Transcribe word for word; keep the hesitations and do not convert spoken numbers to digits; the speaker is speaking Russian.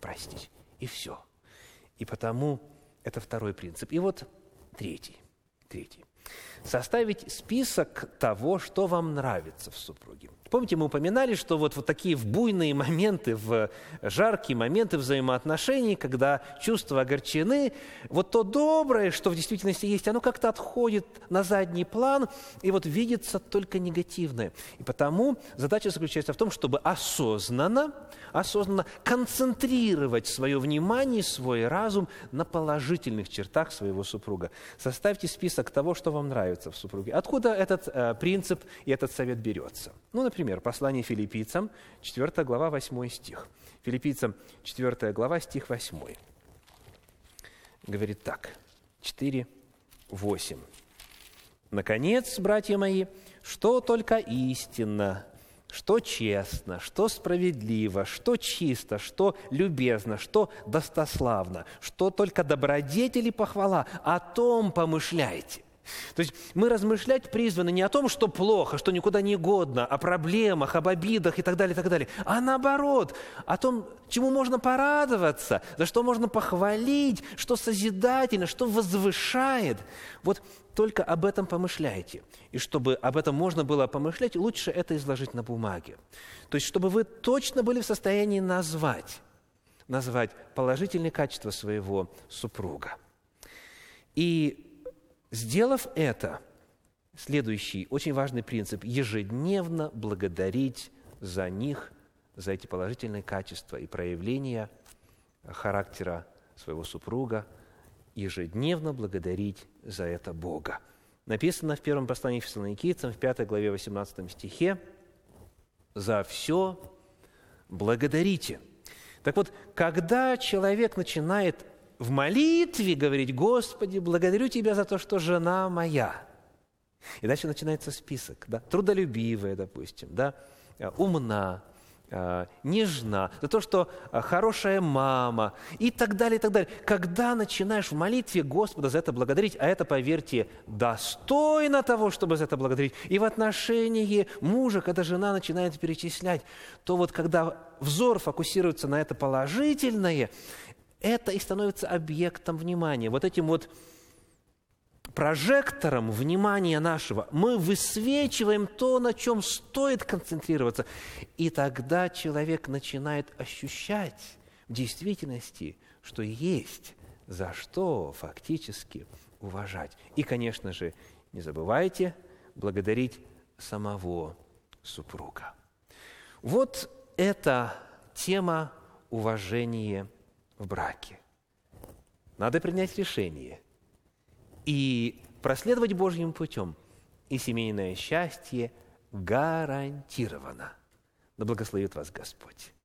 простить. И все. И потому это второй принцип. И вот третий. Третий. Составить список того, что вам нравится в супруге. Помните, мы упоминали, что вот, вот такие в буйные моменты, в жаркие моменты взаимоотношений, когда чувства огорчены, вот то доброе, что в действительности есть, оно как-то отходит на задний план, и вот видится только негативное. И потому задача заключается в том, чтобы осознанно, осознанно концентрировать свое внимание, свой разум на положительных чертах своего супруга. Составьте список того, что вам нравится в супруге. Откуда этот э, принцип и этот совет берется? Ну, например, послание филиппийцам, четвёртая глава, восьмой стих. Филиппийцам, четвёртая глава, стих восьмой. Говорит так, четыре, восемь. «Наконец, братья мои, что только истинно, что честно, что справедливо, что чисто, что любезно, что достославно, что только добродетель и похвала, о том помышляйте». То есть мы размышлять призваны не о том, что плохо, что никуда не годно, о проблемах, об обидах и так далее, и так далее, а наоборот, о том, чему можно порадоваться, за что можно похвалить, что созидательно, что возвышает. Вот только об этом помышляйте. И чтобы об этом можно было помышлять, лучше это изложить на бумаге. То есть чтобы вы точно были в состоянии назвать, назвать положительные качества своего супруга. И сделав это, следующий очень важный принцип – ежедневно благодарить за них, за эти положительные качества и проявления характера своего супруга, ежедневно благодарить за это Бога. Написано в первом послании Фессалоникийцам, в пятой главе, восемнадцатом стихе: «За все благодарите». Так вот, когда человек начинает в молитве говорить: «Господи, благодарю Тебя за то, что жена моя». И дальше начинается список. Да? Трудолюбивая, допустим, да? Умна, нежна, за то, что хорошая мама и так далее, и так далее. Когда начинаешь в молитве Господа за это благодарить, а это, поверьте, достойно того, чтобы за это благодарить, и в отношении мужа, когда жена начинает перечислять, то вот когда взор фокусируется на это положительное, это и становится объектом внимания. Вот этим вот прожектором внимания нашего мы высвечиваем то, на чем стоит концентрироваться. И тогда человек начинает ощущать в действительности, что есть за что фактически уважать. И, конечно же, не забывайте благодарить самого супруга. Вот эта тема уважения в браке. Надо принять решение и проследовать Божьим путем, и семейное счастье гарантировано. Да благословит вас Господь.